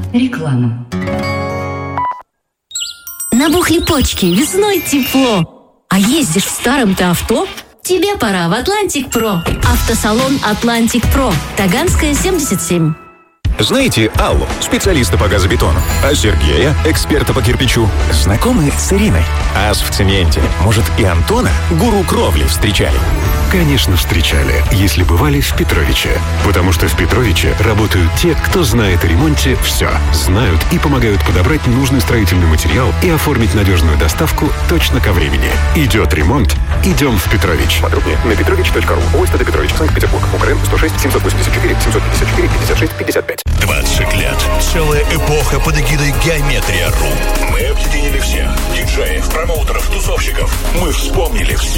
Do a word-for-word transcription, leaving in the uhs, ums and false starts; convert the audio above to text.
Реклама. Набухли почки, весной тепло. А ездишь в старом-то авто? Тебе пора в Атлантик Про. Автосалон Атлантик Про. Таганская, семьдесят семь. Знаете Аллу, специалиста по газобетону? А Сергея, эксперта по кирпичу? Знакомы с Ириной? Ас в цементе. Может, и Антона, гуру кровли, встречали? Конечно, встречали, если бывали в Петровиче. Потому что в Петровиче работают те, кто знает о ремонте все. Знают и помогают подобрать нужный строительный материал и оформить надежную доставку точно ко времени. Идет ремонт, идем в Петрович. Подробнее на петрович точка ру. ОСТД Петрович, Санкт-Петербург. УКРН сто шесть семьсот восемьдесят четыре семьсот пятьдесят четыре пятьдесят шесть пятьдесят пять. двадцать лет. Целая эпоха под эгидой Геометрия.ру. Мы объединили всех. Диджеев, промоутеров, тусовщиков. Мы вспомнили все.